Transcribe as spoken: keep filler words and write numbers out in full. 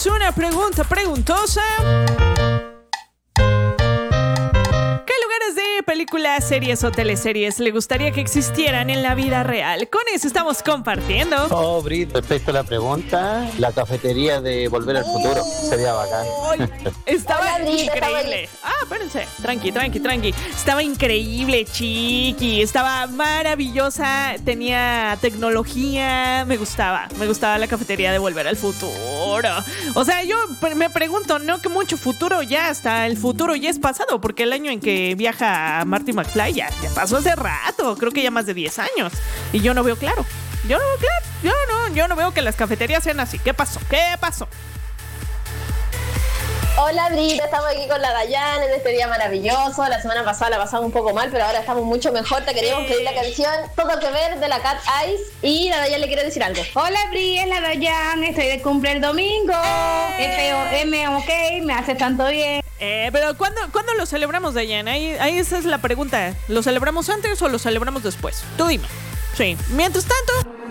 tenemos una pregunta preguntosa. ¿Qué lugares de películas, series o teleseries le gustaría que existieran en la vida real? Con eso estamos compartiendo. Oh, Brit, respecto a la pregunta, la cafetería de Volver al Futuro sería bacán. Ay, estaba Hola, Brit, increíble. Ah, espérense. Tranqui, tranqui, tranqui. Estaba increíble, chiqui. Estaba maravillosa. Tenía tecnología. Me gustaba. Me gustaba la cafetería de Volver al Futuro. O sea, yo me pregunto, ¿no? Que mucho futuro ya. Hasta el futuro ya es pasado. Porque el año en que viaja Marty McFly ya, ya pasó hace rato. Creo que ya más de diez años. Y yo no veo claro. Yo no veo claro. Yo no, yo no veo que las cafeterías sean así. ¿Qué pasó? ¿Qué pasó? Hola Brita, estamos aquí con la Dayan en este día maravilloso. La semana pasada la pasamos un poco mal, pero ahora estamos mucho mejor. Te queríamos pedir la canción Todo que ver de la Cat Eyes. Y la Dayan le quiere decir algo. Hola Bri, es la Dayan, estoy de cumple el domingo. F O M, ok, me hace tanto bien. Eh, pero ¿cuándo, ¿cuándo lo celebramos, Dayan? Ahí, ahí esa es la pregunta. ¿Lo celebramos antes o lo celebramos después? Tú dime. Sí. Mientras tanto...